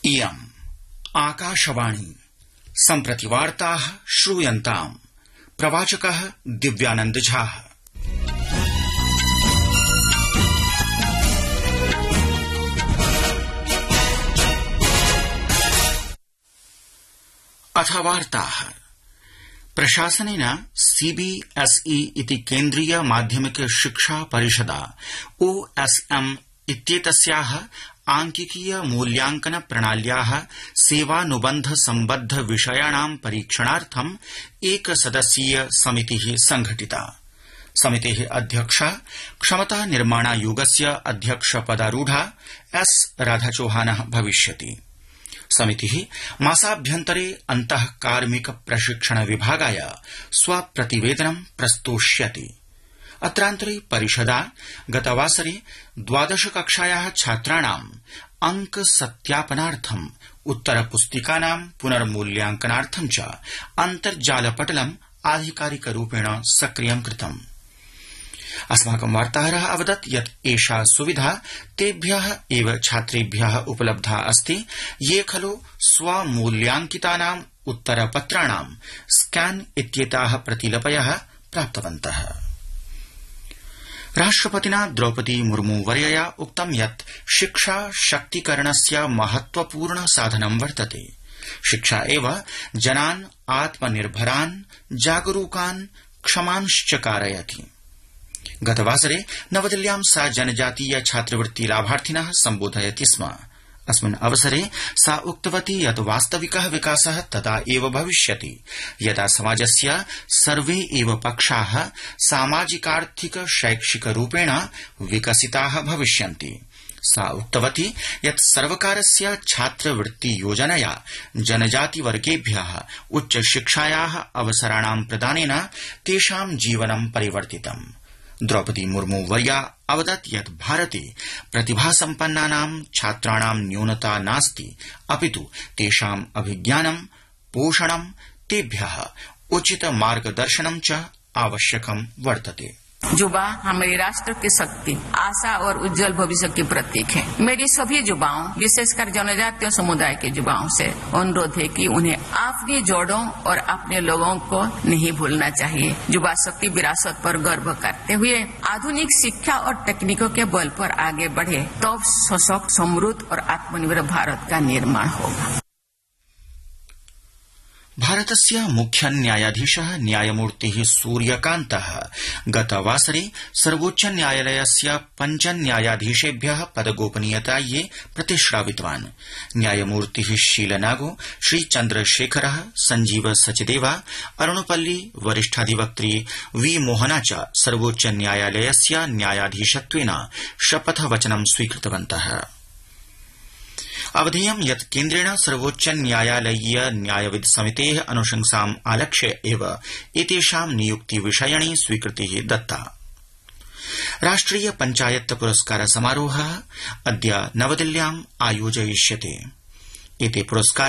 इयम् आकाशवाणी सम्प्रति वार्ताः श्रूयन्ताम् प्रवाचकः दिव्यानंद झा। अथ वार्ताः। प्रशासनेन सीबीएसई इति केन्द्रीय माध्यमिक शिक्षा परिषदा ओएसएम इत्येतस्याः आंकिकीय मूल्यांकन प्रणाल्याः सेवानुबन्ध सम्बद्ध विषयाणां परीक्षणार्थम् एकसदस्यीय समितिः संघटिता। समितेः अध्यक्षा क्षमता निर्माणायोगस्य अध्यक्षपदारूढा एस राधाचौहानः भविष्यति। समितिः मासाभ्यन्तरे अन्तः कार्मिक प्रशिक्षण विभागाय स्वप्रतिवेदनं प्रस्तोष्यति। अत्रान्तरे परिषदा गतवासरे 12 कक्षायाः छात्राणाम् अंक सत्यापनार्थम् उत्तरपुस्तिकानां पुनर्मूल्यांकनार्थं च अन्तर्जालपटलम् आधिकारिकरूपेण सक्रियं कृतम्। अस्माकं वार्ताहरः अवदत् यत् एषा सुविधा तेभ्यः एव छात्रेभ्यः उपलब्धा अस्ति ये खलु स्वमूल्यांकितानाम् उत्तरपत्राणां स्कैन इत्येताः प्रतिलिपयः प्राप्तवन्तः। राष्ट्रपतिना द्रौपदी मुर्मू वर्यया उक्तं यत् शिक्षा शक्तीकरणस्य महत्वपूर्ण साधनं वर्तते। शिक्षा एव जनान् आत्मनिर्भरान्, जागरूकान्, क्षमांश्च कारयति। गतवासरे नवदिल्ल्यां सा जनजातीय छात्रवृत्ति लाभार्थिनः सम्बोधयति स्म। अस्मिन् अवसरे सा उक्तवती यत् वास्तविकः विकासः तदा एव भविष्यति यदा समाजस्य सर्वे एव पक्षाः सामाजिकार्थिक शैक्षिकरूपेण विकसिताः भविष्यन्ति। सा उक्तवती यत् सर्वकारस्य छात्रवृत्ति योजनया जनजातिवर्गेभ्यः उच्चशिक्षायाः अवसराणां प्रदानेन तेषां जीवनं परिवर्तितम्। द्रौपदी मुर्मू वर्या अवदत् यत् भारते प्रतिभासम्पन्नानां छात्राणां न्यूनता नास्ति, अपितु तेषाम् अभिज्ञानं, पोषणं, तेभ्यः उचित मार्गदर्शनं च आवश्यकं वर्तते। युवा हमारे राष्ट्र की शक्ति, आशा और उज्जवल भविष्य के प्रतीक है। मेरी सभी युवाओं, विशेषकर जनजातीय समुदाय के युवाओं से अनुरोध है कि उन्हें अपनी जड़ों और अपने लोगों को नहीं भूलना चाहिए। युवा शक्ति विरासत पर गर्व करते हुए आधुनिक शिक्षा और तकनीकों के बल पर आगे बढ़े तो सशक्त, समृद्ध और आत्मनिर्भर भारत का निर्माण होगा। भारतस्य मुख्य न्यायाधीशः न्यायमूर्तिः सूर्यकान्तः गतवासरे सर्वोच्च न्यायालयस्य 5 न्यायाधीशेभ्यः पदगोपनीयतायै प्रतिश्रावितवान्। न्यायमूर्तिः शीलनागो, श्रीचन्द्रशेखरः, संजीव सचदेवा, अरुणपल्ली, वरिष्ठाधिवक्त्री वी मोहना च सर्वोच्च न्यायालयस्य न्यायाधीशत्वेन शपथवचनं स्वीकृतवन्तः। अवधेयं यत् केन्द्रेण सर्वोच्च न्यायालयीय न्यायविद समितेः अनुशंसाम् आलक्ष्य एव एतेषां नियुक्ति विषयिणी स्वीकृतिः दत्ता। राष्ट्रिय पञ्चायत पुरस्कार समारोहः अद्य नवदिल्ल्याम् आयोजयिष्यते। एते पुरस्कार